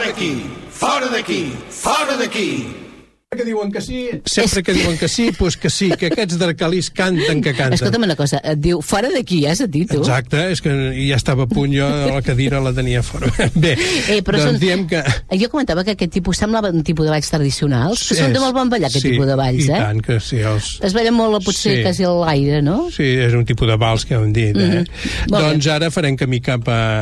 d'aquí! Fora d'aquí! Fora d'aquí! Que diuen que sí, sempre que diuen que sí, doncs que sí, que aquests dracalis canten que canten. Escolta'm una cosa, et diu fora d'aquí, ja has dit tu? Exacte, és que ja estava a punt, jo de la cadira la tenia fora. Bé, doncs diem que... Jo comentava que aquest tipus semblava un tipus de balls tradicionals, que són de molt bon ballar, aquest tipus de balls, i tant que sí. Es ballen molt, potser, quasi a l'aire, no? Sí, és un tipus de vals que hem dit, Doncs ara farem camí cap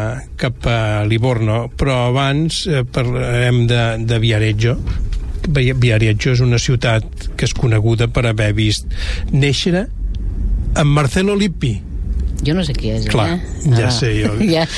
a Livorno, però abans parlarem de Viareggio. Viareggio és una ciutat que és coneguda per haver vist néixer en Marcello Lippi. Jo no sé qui és, Clar, ja sé jo.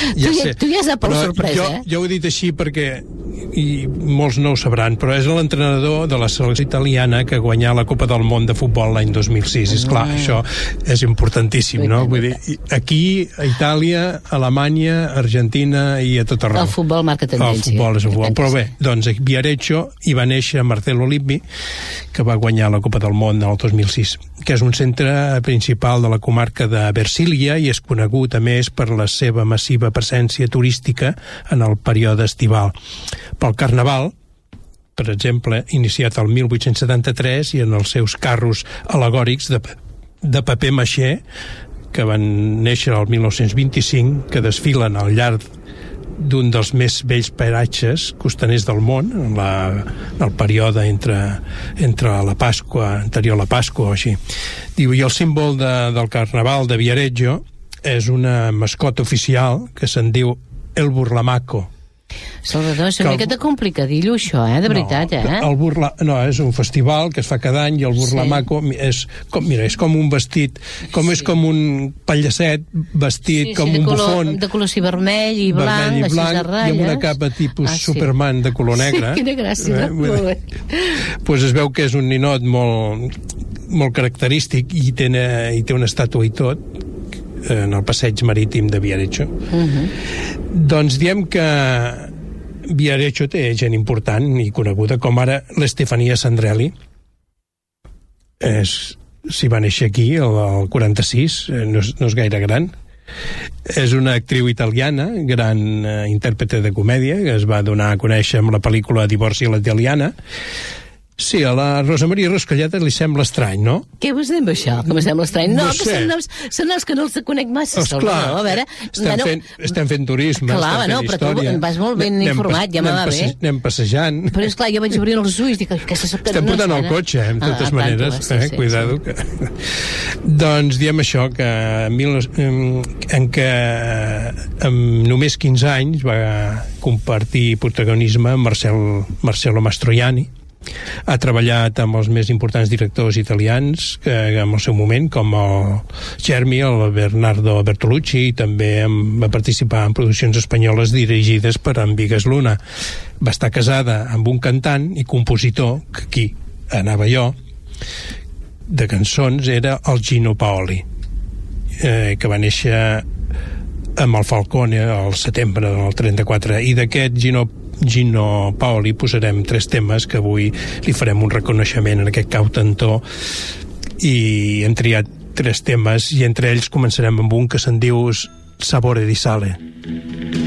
Tu ja saps per sorpresa, Jo ho he dit així perquè i molts no ho sabran, però és l'entrenador de la selecció italiana que guanyà la Copa del Món de futbol l'any 2006. És clar, això és importantíssim, no? Vull dir, aquí, a Itàlia, Alemanya, Argentina i a tot arreu. El futbol marca tendència. El futbol és el futbol. Però bé, doncs a Viareggio hi va néixer Marcello Lippi, que va guanyar la Copa del Món el 2006, que és un centre principal de la comarca de Versilia i és conegut, a més, per la seva massiva presència turística en el període estival. Pel Carnaval, per exemple, iniciat el 1873 i en els seus carros al·legòrics de paper maixé, que van néixer el 1925, que desfilen al llarg d'un dels més vells paratges costaners del món, en el període entre la Pasqua, anterior a la Pasqua o així. Diu, i el símbol del Carnaval de Viareggio és una mascota oficial que se'n diu el Burlamaco. Salvador, és una miqueta complicadillo això, de veritat, No, és un festival que es fa cada any i el Burlamaco és com un vestit, és com un pallasset vestit com un bufón. De color vermell i blanc, així de ratlles. I amb una capa tipus Superman de color negre. Sí, quina gràcia, molt bé. Doncs es veu que és un ninot molt característic i té una estàtua i tot en el passeig marítim de Viareggio. Doncs diem que Viareggio té gent important i coneguda, com ara l'Estefania Sandrelli. S'hi va néixer aquí el 46, no és gaire gran. És una actriu italiana, gran intèrprete de comèdia, que es va donar a conèixer amb la pel·lícula Divorci a la italiana. Sí, a la Rosa Maria Ruscalleta li sembla estrany, no? Què vos diem això? Que me sembla estrany? No, que són noms que no els conec massa. Esclar, a veure, estem fent turisme, clar, estem fent història. Però tu vas molt ben informat, ja me va bé. Anem passejant. Però esclar, jo vaig obrir els ulls, dic, estem portant el cotxe, en totes maneres. Cuidado. Doncs diem això, que en què amb només 15 anys va compartir protagonisme amb Marcello Mastroianni. Ha treballat amb els més importants directors italians en el seu moment, com el Germi, el Bernardo Bertolucci, i també va participar en produccions espanyoles dirigides per en Vigas Luna. Va estar casada amb un cantant i compositor, que aquí anava jo, de cançons, era el Gino Paoli, que va néixer amb el Falcone al setembre del 34, i d'aquest Gino Paoli posarem 3 temes que avui li farem un reconeixement en aquest cantautor, i hem triat 3 temes i entre ells començarem amb un que se'n diu Sapore di Sale.